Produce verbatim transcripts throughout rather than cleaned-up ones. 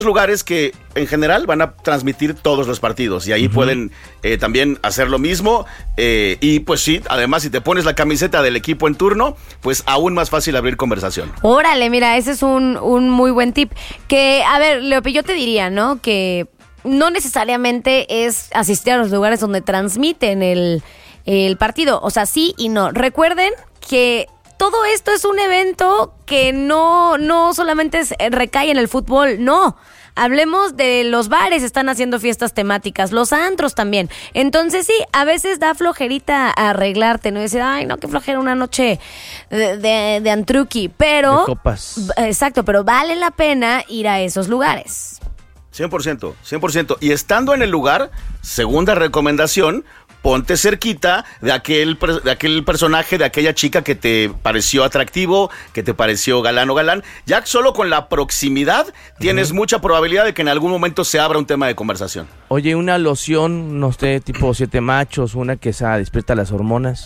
lugares que en general van a transmitir todos los partidos y ahí uh-huh. pueden eh, también hacer lo mismo eh, y pues sí, además si te pones la camiseta del equipo en turno, pues aún más fácil abrir conversación. Órale, mira, ese es un, un muy buen tip. Que, a ver, Leopi, yo te diría, ¿no? Que no necesariamente es asistir a los lugares donde transmiten el, el partido, o sea, sí y no. Recuerden que todo esto es un evento que no, no solamente es, recae en el fútbol, no. Hablemos de los bares, están haciendo fiestas temáticas, los antros también. Entonces sí, a veces da flojerita arreglarte, ¿no? Y decir, ay, no, qué flojera una noche de, de, de antruqui, pero... De copas. Exacto, pero vale la pena ir a esos lugares. cien por ciento, cien por ciento. Y estando en el lugar, segunda recomendación, ponte cerquita de aquel, de aquel personaje, de aquella chica que te pareció atractivo, que te pareció galán o galán. Ya solo con la proximidad tienes uh-huh. mucha probabilidad de que en algún momento se abra un tema de conversación. Oye, una loción, no sé, tipo siete machos, una que se despierta las hormonas.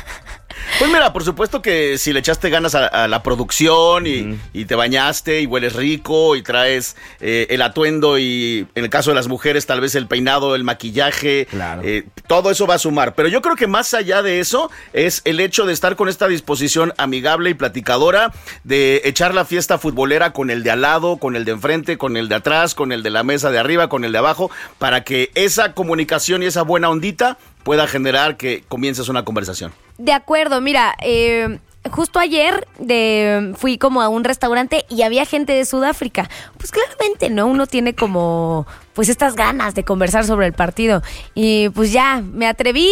Pues mira, por supuesto que si le echaste ganas a, a la producción y, uh-huh. y te bañaste y hueles rico y traes eh, el atuendo y en el caso de las mujeres tal vez el peinado, el maquillaje, claro. eh, todo eso va a sumar. Pero yo creo que más allá de eso es el hecho de estar con esta disposición amigable y platicadora, de echar la fiesta futbolera con el de al lado, con el de enfrente, con el de atrás, con el de la mesa de arriba, con el de abajo, para que esa comunicación y esa buena ondita pueda generar que comiences una conversación. De acuerdo, mira, eh, justo ayer de, fui como a un restaurante y había gente de Sudáfrica. Pues claramente, ¿no? Uno tiene como, pues estas ganas de conversar sobre el partido. Y pues ya, me atreví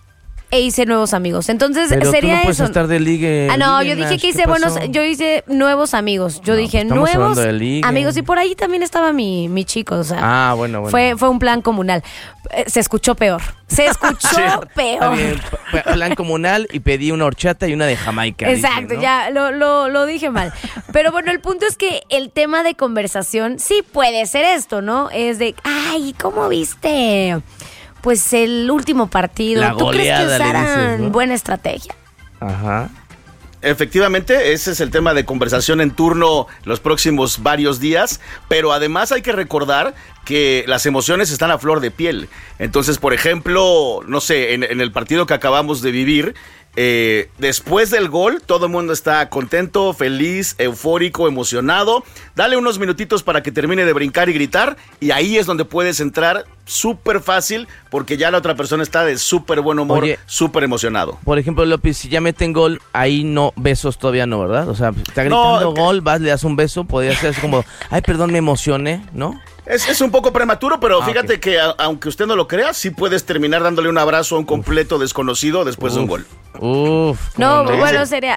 e hice nuevos amigos. Entonces, pero sería tú no puedes eso. estar de ligue. Ah, no, ligue, yo dije que hice ¿qué buenos, pasó? yo hice nuevos amigos. Yo no, dije estamos nuevos hablando de ligue. amigos y por ahí también estaba mi, mi chico, o sea. Ah, bueno, bueno. Fue, fue un plan comunal. Eh, se escuchó peor. Se escuchó sí, peor. Bien, plan comunal y pedí una horchata y una de Jamaica. Exacto, dije, ¿no? ya lo, lo, lo dije mal. Pero bueno, el punto es que el tema de conversación sí puede ser esto, ¿no? Es de, ay, ¿cómo viste? Pues el último partido. La ¿Tú crees que goleada, le usaran dices, ¿no? buena estrategia? Ajá. Efectivamente, ese es el tema de conversación en turno los próximos varios días, pero además hay que recordar que las emociones están a flor de piel. Entonces, por ejemplo, no sé, en, en el partido que acabamos de vivir, eh, después del gol, todo el mundo está contento, feliz, eufórico, emocionado. Dale unos minutitos para que termine de brincar y gritar, y ahí es donde puedes entrar súper fácil, porque ya la otra persona está de súper buen humor, súper emocionado. Por ejemplo, López, si ya meten gol, ahí no, besos todavía no, ¿verdad? O sea, está gritando no, gol, vas, le das un beso, podría ser así como, ay, perdón, me emocioné, ¿no? Es, es un poco prematuro, pero ah, fíjate okay. que a, aunque usted no lo crea, sí puedes terminar dándole un abrazo a un completo Uf. desconocido después Uf. de un gol. Uf. No, no, bueno, sería,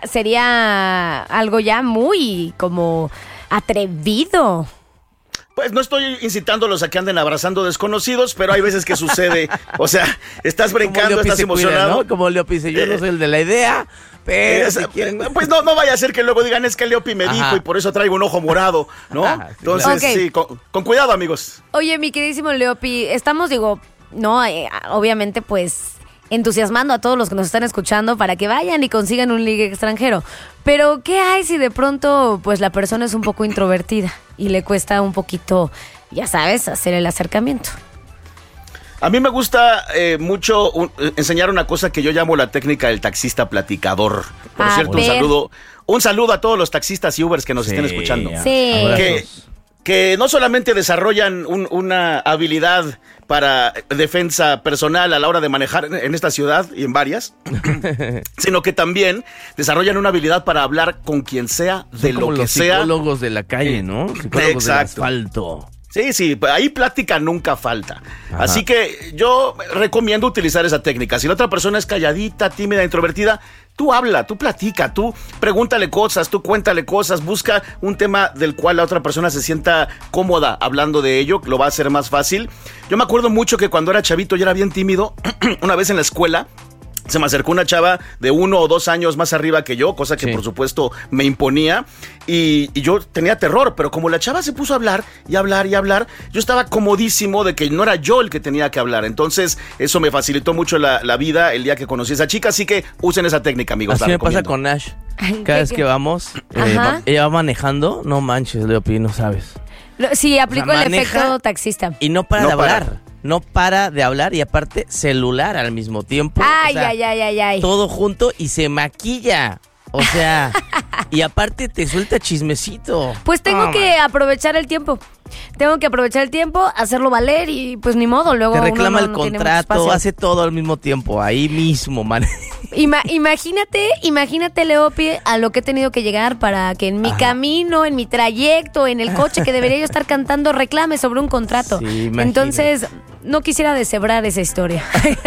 sería algo ya muy como atrevido. Pues no estoy incitándolos a que anden abrazando desconocidos, pero hay veces que sucede. O sea, estás brincando, estás emocionado. Cuida, ¿no? Como Leopi dice, yo eh, no soy el de la idea, pero... Eh, si quieren... Pues no, no vaya a ser que luego digan, es que Leopi me Ajá. dijo y por eso traigo un ojo morado, ¿no? Ajá, sí, Entonces, claro. okay. sí, con, con cuidado, amigos. Oye, mi queridísimo Leopi, estamos, digo, no, eh, obviamente, pues... entusiasmando a todos los que nos están escuchando para que vayan y consigan un ligue extranjero. Pero, ¿qué hay si de pronto pues la persona es un poco introvertida y le cuesta un poquito, ya sabes, hacer el acercamiento? A mí me gusta eh, mucho un, enseñar una cosa que yo llamo la técnica del taxista platicador. Por a cierto, ver. un saludo, un saludo a todos los taxistas y Ubers que nos sí, estén escuchando. Sí. Que, que no solamente desarrollan un, una habilidad para defensa personal a la hora de manejar en, en esta ciudad y en varias, sino que también desarrollan una habilidad para hablar con quien sea, de Son lo como que los sea. Psicólogos de la calle, ¿no? Psicólogos Exacto. del asfalto. Sí, sí, ahí plática nunca falta. Ajá. Así que yo recomiendo utilizar esa técnica. Si la otra persona es calladita, tímida, introvertida, tú habla, tú platica, tú pregúntale cosas, tú cuéntale cosas, busca un tema del cual la otra persona se sienta cómoda hablando de ello, lo va a hacer más fácil. Yo me acuerdo mucho que cuando era chavito yo era bien tímido, una vez en la escuela, se me acercó una chava de uno o dos años más arriba que yo, cosa que sí. por supuesto me imponía, y, y yo tenía terror, pero como la chava se puso a hablar y hablar y hablar, yo estaba comodísimo de que no era yo el que tenía que hablar. Entonces eso me facilitó mucho la, la vida el día que conocí a esa chica, así que usen esa técnica, amigos. Así me pasa con Nash. Cada vez que vamos, eh, va, ella va manejando, no manches, Leopi, no sabes. Sí, aplico O sea, el maneja efecto taxista. Y no para No de para. hablar. No para de hablar y aparte celular al mismo tiempo. Ay, o sea, ay, ay, ay, ay. todo junto y se maquilla. O sea, y aparte te suelta chismecito. Pues tengo Oh, que aprovechar el tiempo. Tengo que aprovechar el tiempo, hacerlo valer y pues ni modo. Luego Te uno reclama no- el no tiene mucho contrato, espacio. hace todo al mismo tiempo, ahí mismo, man. Ima- imagínate, imagínate, Leopi, a lo que he tenido que llegar para que en mi Ajá. camino, en mi trayecto, en el coche que debería yo estar cantando, reclame sobre un contrato. Sí, imagínate. Entonces, no quisiera deshebrar esa historia.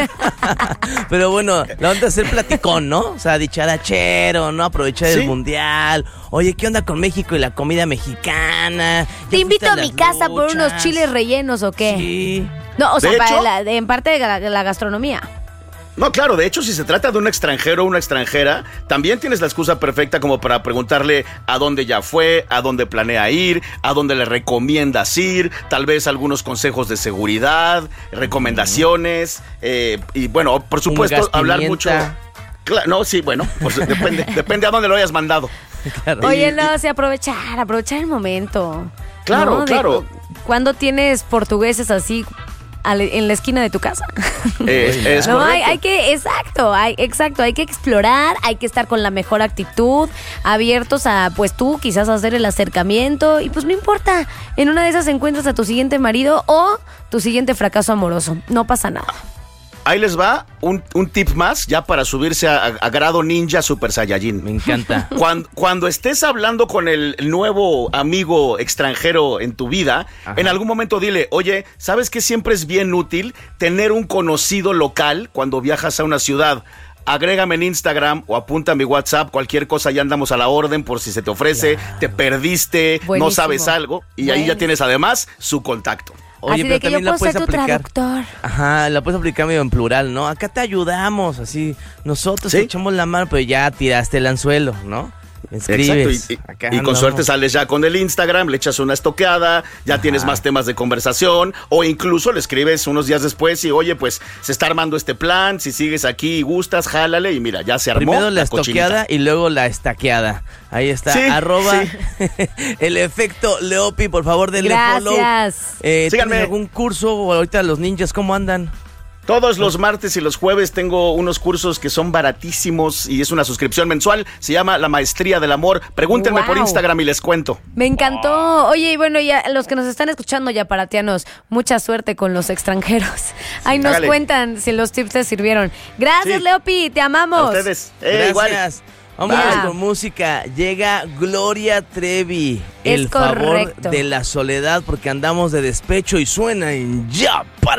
Pero bueno, la onda es ser platicón, ¿no? O sea, dicharachero, ¿no? Aprovechar Sí. el mundial. Oye, ¿qué onda con México y la comida mexicana? ¿Ya Te invito fuiste a mi las casa por unos luchas? chiles rellenos o qué. Sí. No, o sea, De para hecho- la- de- en parte de la, de la gastronomía. No, claro, de hecho, si se trata de un extranjero o una extranjera, también tienes la excusa perfecta como para preguntarle a dónde ya fue, a dónde planea ir, a dónde le recomiendas ir, tal vez algunos consejos de seguridad, recomendaciones, eh, y bueno, por supuesto, hablar mucho. Cla- no, sí, bueno, pues depende, depende a dónde lo hayas mandado. Claro. Oye, Y- no, sí, aprovechar, aprovechar el momento. Claro, ¿no? De- claro. ¿Cuándo tienes portugueses así al- en la esquina de tu casa? Eh, es No, hay, correcto. hay que, exacto, hay, exacto, hay que explorar, hay que estar con la mejor actitud, abiertos a, pues tú, quizás hacer el acercamiento y pues no importa, en una de esas encuentras a tu siguiente marido o tu siguiente fracaso amoroso, no pasa nada. Ahí les va un, un tip más ya para subirse a, a grado ninja super saiyajin. Me encanta. Cuando, cuando estés hablando con el nuevo amigo extranjero en tu vida, Ajá. en algún momento dile, oye, ¿sabes que siempre es bien útil tener un conocido local cuando viajas a una ciudad? Agrégame en Instagram o apunta a mi WhatsApp, cualquier cosa, ya andamos a la orden por si se te ofrece, te perdiste, Buenísimo. no sabes algo, y ahí ya Buenísimo. tienes además su contacto. Oye, Así pero de que yo también la puedo puedes ser tu aplicar. traductor. Ajá, la puedes aplicar medio en plural, ¿no? Acá te ayudamos, así. Nosotros Sí. te echamos la mano, pero ya tiraste el anzuelo, ¿no? Me escribes. Exacto, y, y- Acá y con andamos. suerte sales ya con el Instagram, le echas una estoqueada, ya Ajá. tienes más temas de conversación, o incluso le escribes unos días después y oye, pues se está armando este plan, si sigues aquí y gustas, jálale y mira, ya se armó. Primero la cochinita. estoqueada y luego la estaqueada. Ahí está, Sí, arroba sí. el efecto Leopi, por favor, denle follow. Gracias. Eh, Síganme. ¿Tienes algún curso o ahorita los ninjas cómo andan? Todos los martes y los jueves tengo unos cursos que son baratísimos y es una suscripción mensual. Se llama La Maestría del Amor. Pregúntenme por Wow. Instagram y les cuento. Me encantó. Oye, y bueno, ya los que nos están escuchando ya paratianos, mucha suerte con los extranjeros. Ahí nos Hágale. cuentan si los tips te sirvieron. Gracias, Sí. Leopi, te amamos. A ustedes. Eh, igual. Gracias. Vámonos Bye. con música. Llega Gloria Trevi. Es El favor correcto. de la soledad porque andamos de despecho y suena en Ya para